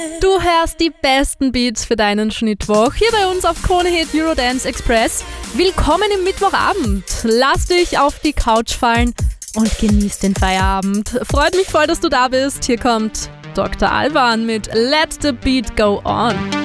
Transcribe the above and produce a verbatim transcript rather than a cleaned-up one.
Du hörst die besten Beats für deinen Schnittwoch hier bei uns auf Krone Hit Eurodance Express. Willkommen im Mittwochabend. Lass dich auf die Couch fallen und genieß den Feierabend. Freut mich voll, dass du da bist. Hier kommt Doktor Alban mit Let the Beat Go On.